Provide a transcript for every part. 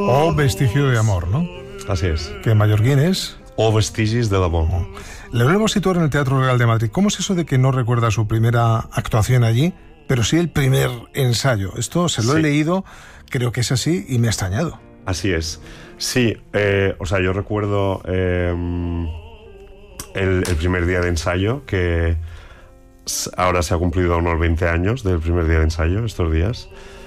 O vestigio de amor, ¿no? Así es. Que en mallorquín es... O vestigis de l'amor. Le vuelvo a situar en el Teatro Real de Madrid. ¿Cómo es eso de que no recuerda su primera actuación allí, pero sí el primer ensayo? Esto se lo he leído, creo que es así, y me ha extrañado. Así es. Sí, o sea, yo recuerdo el primer día de ensayo, que ahora se ha cumplido unos 20 años del primer día de ensayo, estos días.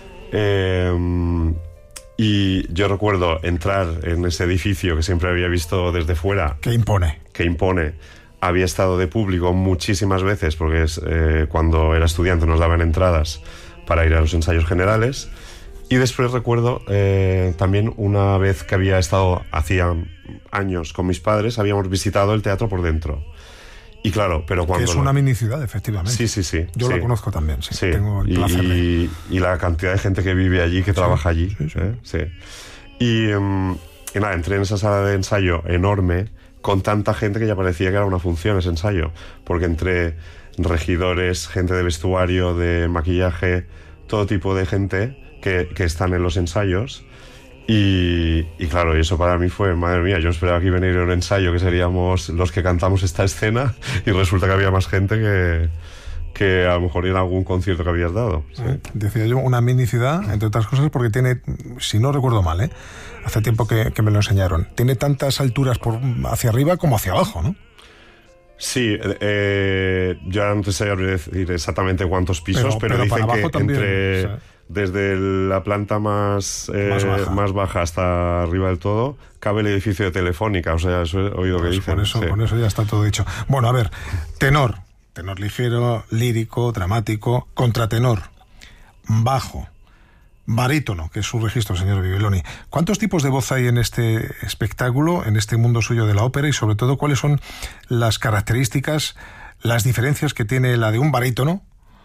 Y yo recuerdo entrar en ese edificio que siempre había visto desde fuera. Que impone. Había estado de público muchísimas veces, porque cuando era estudiante nos daban entradas para ir a los ensayos generales. Y después recuerdo también una vez que había estado hacía años con mis padres, habíamos visitado el teatro por dentro. Y claro, pero cuando... Que es una mini ciudad, efectivamente. Sí. Yo la conozco también, sí. Tengo el placer y la cantidad de gente que vive allí, que trabaja allí. Sí. Y nada, entré en esa sala de ensayo enorme, con tanta gente que ya parecía que era una función ese ensayo. Porque entre regidores, gente de vestuario, de maquillaje, todo tipo de gente que están en los ensayos. Y claro, y eso para mí fue, madre mía, yo esperaba que iba a venir un ensayo que seríamos los que cantamos esta escena, y resulta que había más gente que a lo mejor en algún concierto que habías dado. Sí. Decía yo, una mini ciudad, entre otras cosas, porque tiene, si no recuerdo mal, hace tiempo que me lo enseñaron, tiene tantas alturas hacia arriba como hacia abajo, ¿no? Sí, yo ahora no te sé decir exactamente cuántos pisos, pero dicen que también, desde la planta más baja hasta arriba del todo cabe el edificio de Telefónica. O sea, eso he oído que dicen. Con eso ya está todo dicho. Bueno, a ver, tenor ligero, lírico, dramático, contratenor, bajo, barítono, que es su registro, señor Bibiloni. ¿Cuántos tipos de voz hay en este espectáculo, en este mundo suyo de la ópera, y sobre todo cuáles son las características, las diferencias que tiene la de un barítono,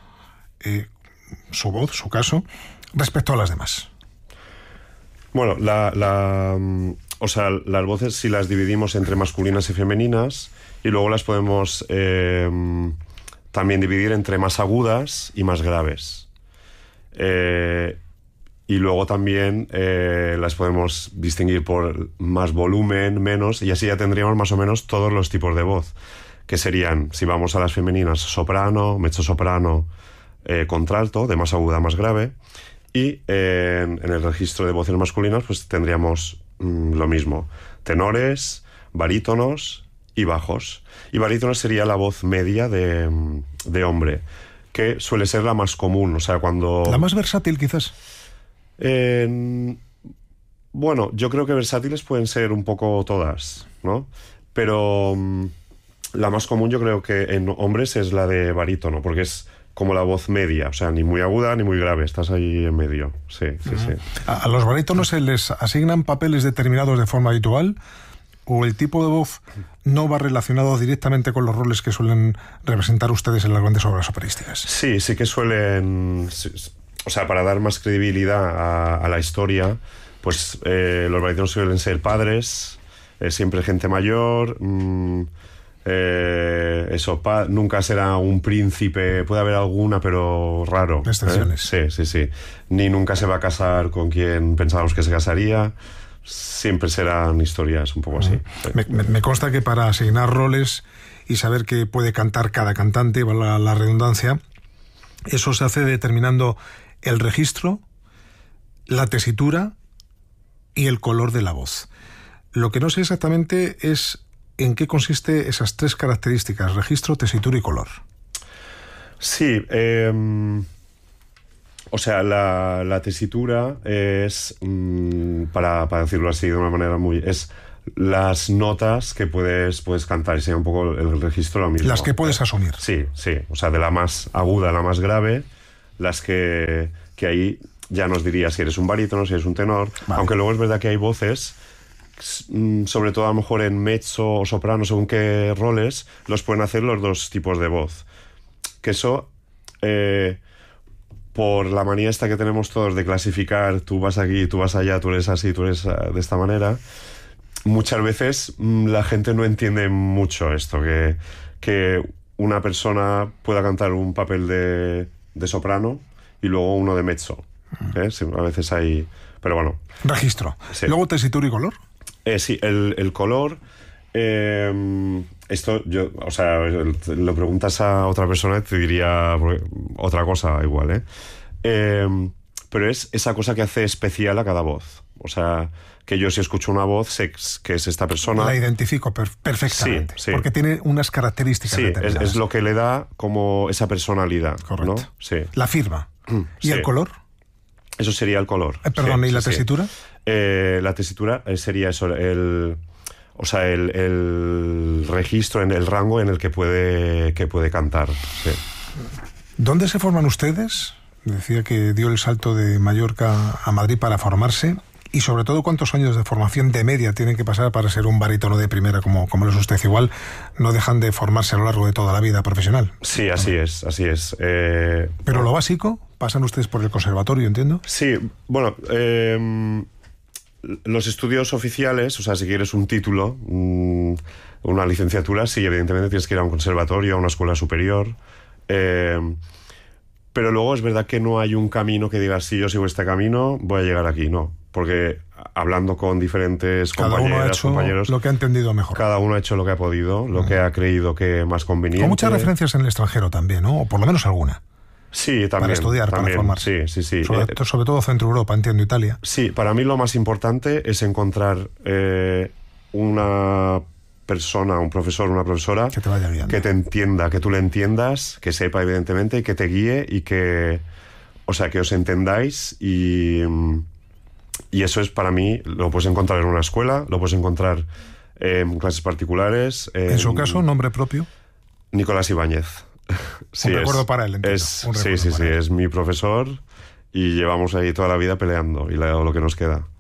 su voz, su caso, respecto a las demás? Bueno, o sea, las voces, si las dividimos entre masculinas y femeninas, y luego las podemos también dividir entre más agudas y más graves. Y luego también las podemos distinguir por más volumen, menos, y así ya tendríamos más o menos todos los tipos de voz, que serían, si vamos a las femeninas, soprano, mezzosoprano, contralto, de más aguda a más grave, y en el registro de voces masculinas pues tendríamos lo mismo, tenores, barítonos y bajos. Y barítono sería la voz media de hombre, que suele ser la más común, o sea, cuando... La más versátil, quizás. Bueno, yo creo que versátiles pueden ser un poco todas, ¿no? Pero la más común yo creo que en hombres es la de barítono, porque es como la voz media, o sea, ni muy aguda ni muy grave, estás ahí en medio. Sí. ¿A los barítonos se les asignan papeles determinados de forma habitual, o el tipo de voz no va relacionado directamente con los roles que suelen representar ustedes en las grandes obras operísticas? Sí que suelen... O sea, para dar más credibilidad a la historia, pues los barítonos suelen ser padres, siempre gente mayor... nunca será un príncipe, puede haber alguna, pero raro. Excepciones. Sí. Ni nunca se va a casar con quien pensábamos que se casaría. Siempre serán historias un poco así. Me consta que para asignar roles y saber qué puede cantar cada cantante, valga la redundancia, eso se hace determinando el registro, la tesitura y el color de la voz. Lo que no sé exactamente es ¿en qué consiste esas tres características? Registro, tesitura y color. Sí, o sea, la tesitura es, para decirlo así de una manera es las notas que puedes cantar, y sería un poco el registro lo mismo. Las que puedes asumir. Sí, o sea, de la más aguda a la más grave, las que ahí ya nos diría si eres un barítono, si eres un tenor, vale. Aunque luego es verdad que hay voces... sobre todo a lo mejor en mezzo o soprano, según qué roles, los pueden hacer los dos tipos de voz. Que eso, por la manía esta que tenemos todos de clasificar, tú vas aquí, tú vas allá, tú eres así, tú eres de esta manera, muchas veces la gente no entiende mucho esto, que una persona pueda cantar un papel de soprano y luego uno de mezzo. Sí, a veces hay... Pero bueno. Registro. Sí. Luego tesitura y color. Sí, el color... esto, o sea, lo preguntas a otra persona y te diría otra cosa igual, pero es esa cosa que hace especial a cada voz. O sea, que yo si escucho una voz sé que es esta persona. La identifico perfectamente. Sí. Porque tiene unas características determinadas. Es lo que le da como esa personalidad. Correcto. ¿no? Sí. La firma. ¿Y Sí. el color? Eso sería el color. Perdón, Sí, ¿y la sí, sí. tesitura? La tesitura sería eso, el registro, en el rango en el que puede cantar. Sí. ¿Dónde se forman ustedes? Decía que dio el salto de Mallorca a Madrid para formarse. Y sobre todo, ¿cuántos años de formación de media tienen que pasar para ser un barítono de primera como lo es usted? Igual no dejan de formarse a lo largo de toda la vida profesional. Sí, así es. Pero lo básico, pasan ustedes por el conservatorio, entiendo. Sí, bueno, los estudios oficiales, o sea, si quieres un título, una licenciatura, sí, evidentemente tienes que ir a un conservatorio, a una escuela superior. Pero luego es verdad que no hay un camino que diga, si yo sigo este camino, voy a llegar aquí, no. Porque hablando con diferentes compañeras, compañeros, lo que ha entendido mejor. Cada uno ha hecho lo que ha podido, lo que ha creído que más conveniente. Con muchas referencias en el extranjero también, ¿no? O por lo menos alguna. Sí, también. Para estudiar, también, para formarse. Sí. Sobre todo Centro Europa, entiendo, Italia. Sí, para mí lo más importante es encontrar una persona, un profesor, una profesora que te vaya guiando, que te entienda, que tú le entiendas, que sepa evidentemente, y que te guíe y que, o sea, que os entendáis y eso es para mí, lo puedes encontrar en una escuela, lo puedes encontrar en clases particulares. En su caso, nombre propio. Nicolás Ibáñez. Sí, un recuerdo para él, entiendo. Sí, es mi profesor y llevamos ahí toda la vida peleando y lo que nos queda.